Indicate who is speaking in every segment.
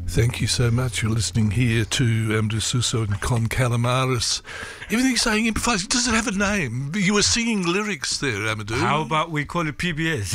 Speaker 1: Thank you so much. You're listening here to Amadou Suso and Con Calamares. Everything's saying improvising. Does it have a name? You were singing lyrics there, Amadou.
Speaker 2: How about we call it PBS?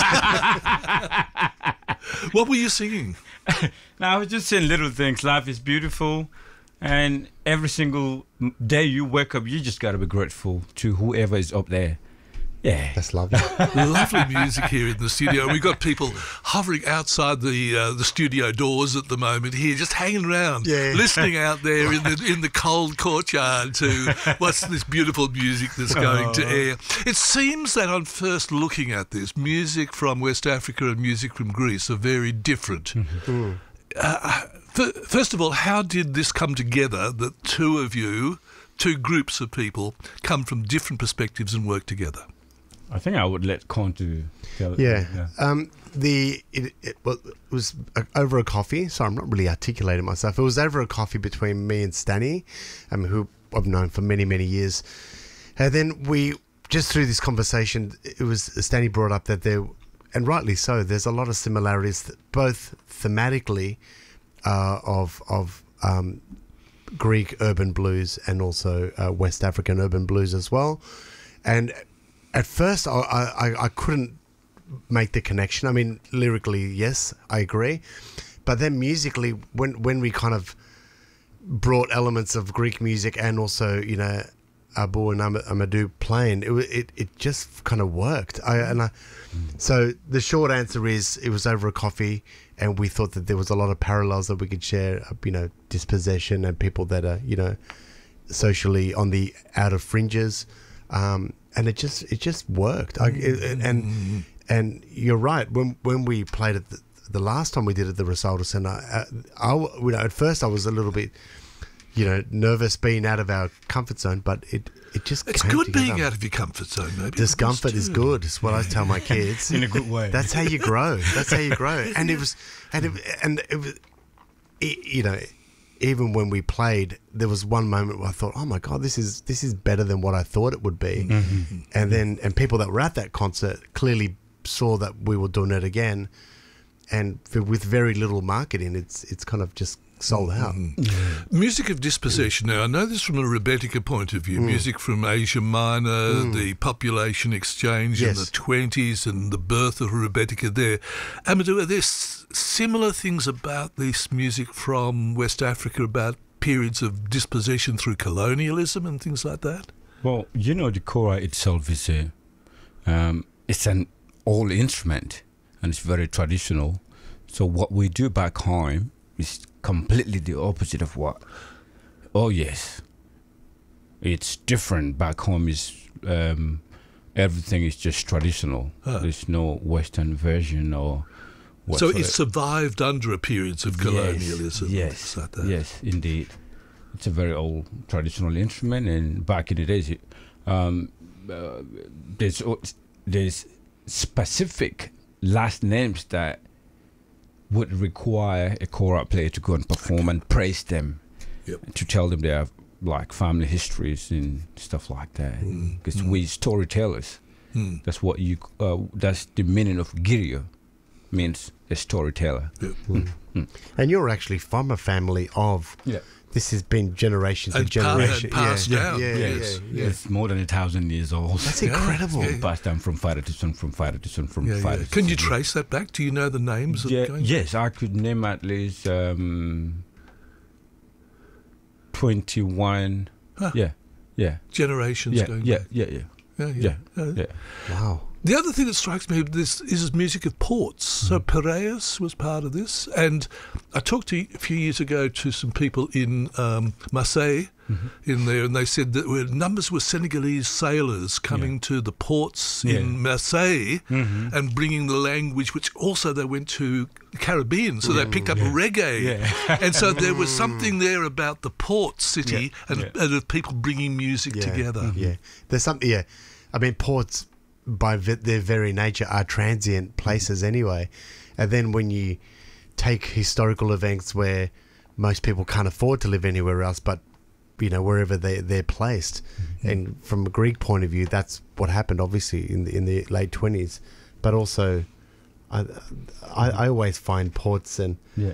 Speaker 1: What were you singing?
Speaker 2: No, I was just saying little things. Life is beautiful. And every single day you wake up, you just got to be grateful to whoever is up there. Yeah.
Speaker 3: That's lovely.
Speaker 1: Lovely music here in the studio. We've got people hovering outside the studio doors at the moment here, just hanging around, listening out there in the cold courtyard to what's this beautiful music that's going to air. It seems that on first looking at this, music from West Africa and music from Greece are very different.
Speaker 3: Mm.
Speaker 1: First of all, how did this come together that two of you, two groups of people, come from different perspectives and work together?
Speaker 2: I think I would let Con to tell it.
Speaker 3: Yeah. It was over a coffee. So I'm not really articulating myself. It was over a coffee between me and Stanny, who I've known for many, many years. And then we, just through this conversation, Stanny brought up that there, and rightly so, there's a lot of similarities, both thematically of Greek urban blues and also West African urban blues as well. And at first, I couldn't make the connection. I mean, lyrically, yes, I agree. But then musically, when we kind of brought elements of Greek music and also, Abu and Amadou playing, it just kind of worked. So the short answer is it was over a coffee, and we thought that there was a lot of parallels that we could share, dispossession and people that are, socially on the outer fringes. And it just worked. And you're right. When we played it the last time we did it at the Risalto Centre, at first I was a little bit, nervous being out of our comfort zone, but it's
Speaker 1: good
Speaker 3: together.
Speaker 1: Being out of your comfort zone. Maybe
Speaker 3: discomfort is good. It's what I tell my kids.
Speaker 2: In a good way.
Speaker 3: That's how you grow. And it was, even when we played, there was one moment where I thought, "Oh my God, this is better than what I thought it would be."
Speaker 2: Mm-hmm.
Speaker 3: And people that were at that concert clearly saw that we were doing it again, and with very little marketing, it's kind of just sold out.
Speaker 1: Mm-hmm. Music of dispossession. Now, I know this from a Rebetica point of view. Music from Asia Minor, the population exchange in the 20s, and the birth of Rebetica there. Amadou, are there similar things about this music from West Africa, about periods of dispossession through colonialism and things like that?
Speaker 2: Well, the kora itself is it's an old instrument, and it's very traditional. So what we do back home is completely the opposite of what. Oh yes, it's different. Back home is everything is just traditional. There's no Western version or.
Speaker 1: So it survived under periods of colonialism.
Speaker 2: Yes,
Speaker 1: like that.
Speaker 2: Yes, indeed. It's a very old traditional instrument, and back in the days, there's specific last names that would require a kora player to go and perform and praise them, to tell them their family histories and stuff like that. Because we storytellers, that's what that's the meaning of Girio, means a storyteller.
Speaker 3: And you're actually from a family of. This has been generation to generation.
Speaker 1: Passed down.
Speaker 2: Yes. It's more than 1,000 years old.
Speaker 3: That's incredible.
Speaker 2: Passed down from father to son, from father to son, from father to son.
Speaker 1: Can you trace that back? Do you know the names?
Speaker 2: Yes, I could name at least 21.
Speaker 1: Generations going back.
Speaker 2: Yeah.
Speaker 3: Wow.
Speaker 1: The other thing that strikes me is music of ports. So Piraeus was part of this, and I talked a few years ago to some people in Marseille, in there, and they said that numbers were Senegalese sailors coming to the ports in Marseille and bringing the language, which also they went to the Caribbean, so they picked up reggae, and so there was something there about the port city and of people bringing music together.
Speaker 3: There's something. Yeah, I mean ports, by their very nature, are transient places anyway. And then when you take historical events where most people can't afford to live anywhere else, but wherever they're placed, and from a Greek point of view, that's what happened obviously in the late 20s. But also I always find ports and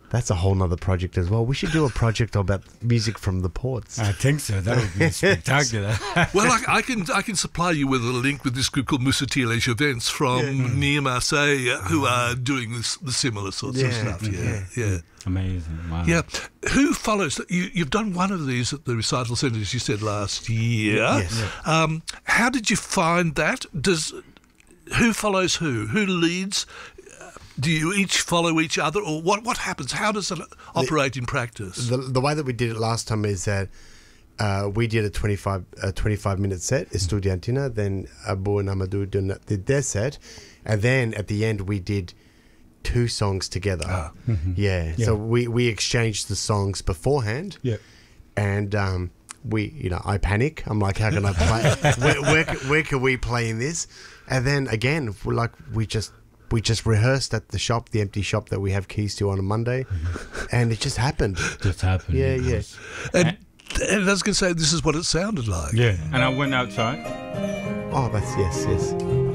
Speaker 3: That's a whole nother project as well. We should do a project about music from the ports.
Speaker 2: I think so. That would be spectacular.
Speaker 1: Well, I can supply you with a link with this group called Musatiles Les Events from near Marseille who are doing the similar sorts of stuff. Yeah.
Speaker 2: Amazing. Wow.
Speaker 1: Yeah. Who follows? You've done one of these at the Recital Centre, as you said, last year.
Speaker 3: Yes.
Speaker 1: How did you find that? Who follows who? Who leads? Do you each follow each other, or what happens? How does it operate in practice?
Speaker 3: The way that we did it last time is that we did a 25-minute set, Estudiantina, then Abu and Amadou did their set, and then at the end we did 2 songs together. So we exchanged the songs beforehand.
Speaker 2: Yeah.
Speaker 3: And I panic. I'm like, how can I play? where can we play in this? And then again, we just rehearsed at the shop, the empty shop that we have keys to on a Monday, and it just happened.
Speaker 2: Just happened.
Speaker 3: Yeah.
Speaker 1: And I was going to say, this is what it sounded like.
Speaker 2: Yeah. And I went outside.
Speaker 3: Oh, that's yes.